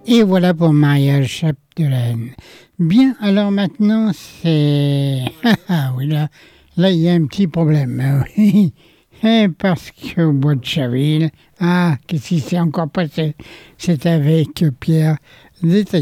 Et voilà pour Maria Chapdelaine. Bien, alors maintenant, c'est... Ah oui, là, il y a un petit problème. Oui. Parce qu'au bois de Chaville, qu'est-ce qui s'est encore passé? C'est avec Pierre Détaillé.